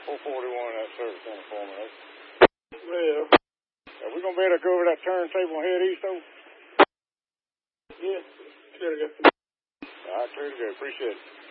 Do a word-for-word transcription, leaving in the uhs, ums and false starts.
four forty-one, that service center for me. Well. Are we going to be able to go over that turntable and head east, though? Yeah. Sure, I got All right, very good. Appreciate it.